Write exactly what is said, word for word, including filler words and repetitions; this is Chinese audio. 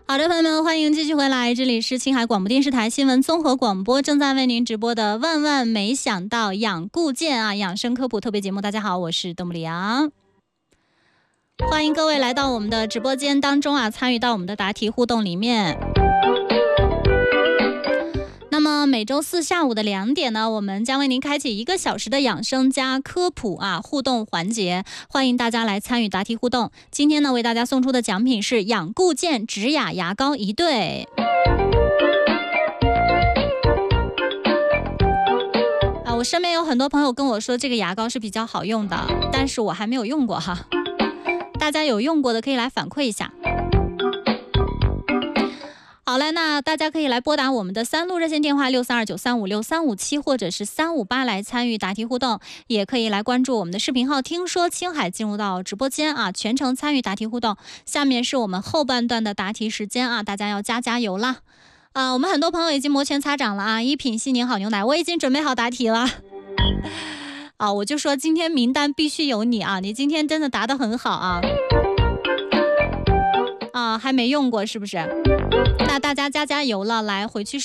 好的，朋友们，欢迎继续回来，这里是青海广播电视台新闻综合广播，正在为您直播的万万没想到养固健啊养生科普特别节目。大家好，我是邓布里昂，欢迎各位来到我们的直播间当中啊，参与到我们的答题互动里面。那么每周四下午的两点呢，我们将为您开启一个小时的养生加科普啊互动环节，欢迎大家来参与答题互动。今天呢，为大家送出的奖品是养固健植雅牙膏一对。啊，我身边有很多朋友跟我说这个牙膏是比较好用的，但是我还没有用过哈。大家有用过的可以来反馈一下。好嘞，那大家可以来拨打我们的三路热线电话六三二九三五六三五七或者是三五八来参与答题互动，也可以来关注我们的视频号听说青海进入到直播间啊，全程参与答题互动。下面是我们后半段的答题时间啊，大家要加加油啦！啊，我们很多朋友已经摩拳擦掌了啊，一品细柠好牛奶，我已经准备好答题了。啊，我就说今天名单必须有你啊，你今天真的答得很好啊。啊，还没用过是不是？那大家加加油了，来回去